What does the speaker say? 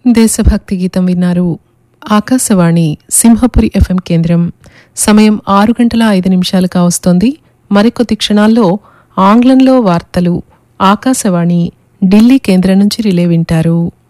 దేశభక్తి గీతం విన్నారు. ఆకాశవాణి సింహపురి ఎఫ్ఎం కేంద్రం. సమయం 6:05 కావస్తోంది. మరికొద్ది క్షణాల్లో ఆంగ్లంలో వార్తలు ఆకాశవాణి ఢిల్లీ కేంద్రం నుంచి రిలే వింటారు.